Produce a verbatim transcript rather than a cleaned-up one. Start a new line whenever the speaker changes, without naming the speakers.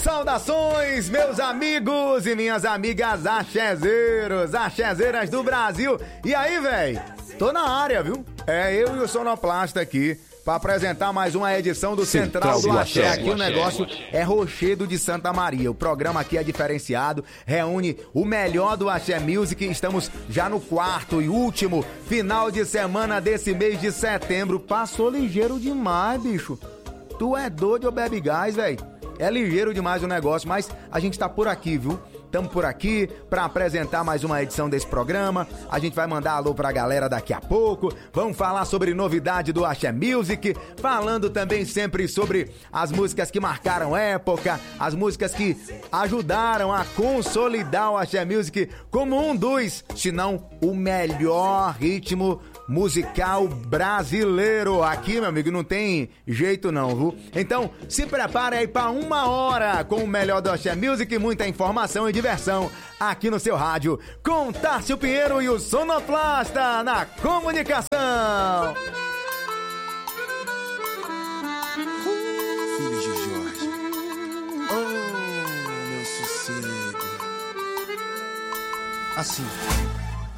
Saudações, meus amigos e minhas amigas axezeiros, axezeiras do Brasil. E aí, véi? Tô na área, viu? É eu e o Sonoplasta aqui pra apresentar mais uma edição do Central, Central do, do Axé. Axé. Aqui o negócio é Rochedo de Santa Maria. O programa aqui é diferenciado, reúne o melhor do Axé Music. Estamos já no quarto e último final de semana desse mês de setembro. Passou ligeiro demais, bicho. Tu é doido ou bebe gás, véi? É ligeiro demais o negócio, mas a gente tá por aqui, viu? Tamo por aqui pra apresentar mais uma edição desse programa. A gente vai mandar alô pra galera daqui a pouco. Vamos falar sobre novidade do Axé Music, falando também sempre sobre as músicas que marcaram época, as músicas que ajudaram a consolidar o Axé Music como um dos, se não o melhor ritmo musical brasileiro. Aqui, meu amigo, não tem jeito não, viu? Então, se prepare aí pra uma hora com o melhor do Axé Music, muita informação e diversão aqui no seu rádio, com Tárcio Pinheiro e o Sonoplasta na comunicação.
Filho de Jorge, oh, meu sossego. Assim.